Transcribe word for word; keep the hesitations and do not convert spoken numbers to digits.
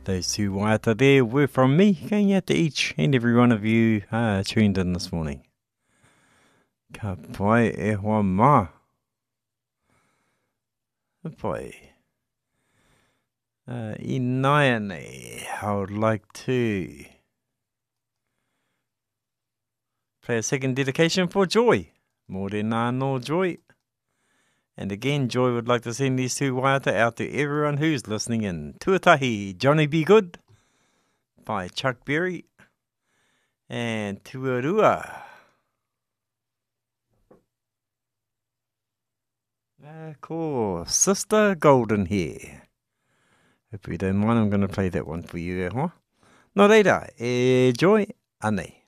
Those two waiata there were from me, going out to each and every one of you uh, tuned in this morning. Ka pai e hoa ma. Ka pai. Uh, I nai nei, I would like to play a second dedication for Joy. Mōre no Joy. And again, Joy would like to send these two waiata out to everyone who's listening in. Tuatahi, Johnny Be Good by Chuck Berry. And Tuarua. Uh, cool. Sister Golden Hair. If you don't mind, I'm going to play that one for you, eh, huh? Nō reira, e Joy, anei.